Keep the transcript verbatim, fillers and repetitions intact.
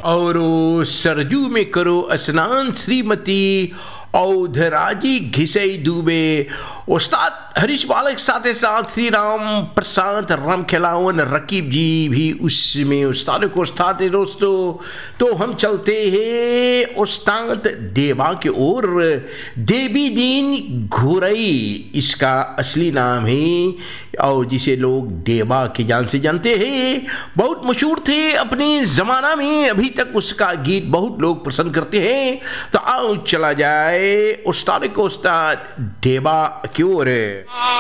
और ओ सरजू में करो स्नान श्रीमती औधराजी घिसई डूबे। उस्ताद हरीश बालक साथ साथ श्री राम प्रसाद राम खिलावन रकीब जी भी उसमें उस्ताद को उस्ताद है दोस्तों। तो हम चलते हैं उस्ताद देवा की ओर। देवी दीन घुरई इसका असली नाम है और जिसे लोग देवा के जान से जानते हैं। बहुत मशहूर थे अपने ज़माना में, अभी तक उसका गीत बहुत लोग पसंद करते हैं। तो आओ चला जाए उस्ताद को उस्ताद देवा की ओर।